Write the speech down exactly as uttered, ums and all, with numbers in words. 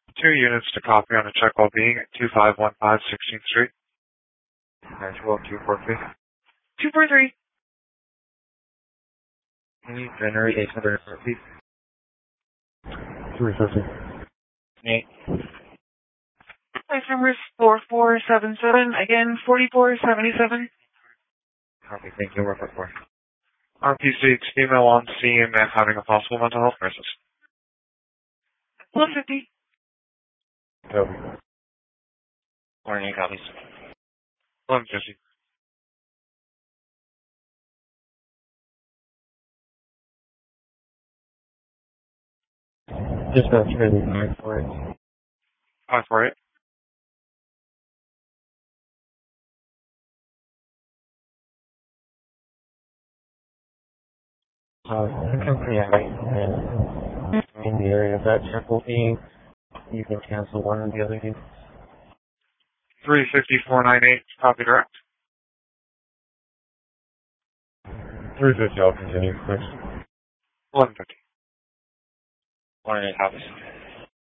Two units to copy on a check while being at two five one five sixteenth Street. Nashville two four three. two four three. Can you generate eight hundred feet? three fifty. Eight. Life number is four four seven seven. Again, forty-four seventy-seven. Copy, thank you. Work report. R P six, female on scene and having a possible mental health crisis. one fifty. Copy. Morning, copies. one fifty. Dispatch ready, nine four eight. five four eight. Uh, yeah, right. In the area of that check will be, you can cancel one of the other two. three fifty four ninety-eight. Copy direct. three fifty, I'll continue, thanks. one fifty. Morning, copies.